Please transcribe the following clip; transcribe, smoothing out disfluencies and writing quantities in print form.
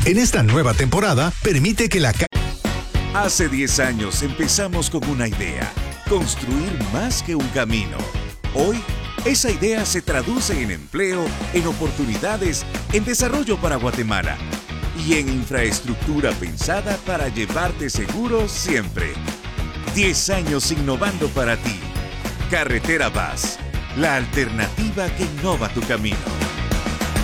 En esta nueva temporada, permite que la... Hace 10 años empezamos con una idea, construir más que un camino. Hoy, esa idea se traduce en empleo, en oportunidades, en desarrollo para Guatemala y en infraestructura pensada para llevarte seguro siempre. 10 años innovando para ti. Carretera VAS, la alternativa que innova tu camino.